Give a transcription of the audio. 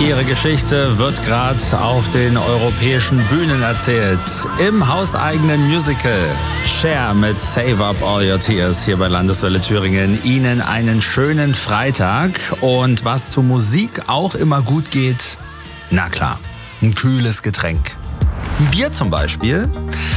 Ihre Geschichte wird gerade auf den europäischen Bühnen erzählt. Im hauseigenen Musical Cher mit Save Up All Your Tears hier bei Landeswelle Thüringen. Ihnen einen schönen Freitag. Und was zur Musik auch immer gut geht, na klar, ein kühles Getränk. Ein Bier zum Beispiel.